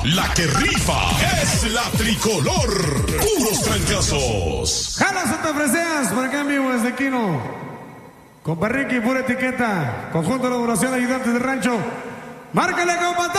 La que rifa es la tricolor. Puros trancazos. Jala Santa Freseas, por acá en vivo desde Quino. Compa Ricky, pura etiqueta. Conjunto de elaboración de ayudantes de rancho. Márcale, compa.